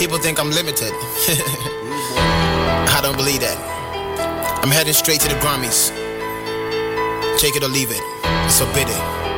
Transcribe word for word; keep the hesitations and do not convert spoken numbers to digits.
People think I'm limited. I don't believe that. I'm heading straight to the Grammys. Take it or leave it. It's forbidden.